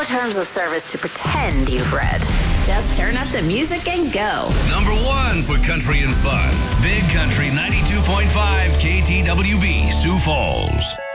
no terms of service to pretend you've read. Just turn up the music and go. Number 1 for country and fun. Big Country 92.5 KTWB, Sioux Falls.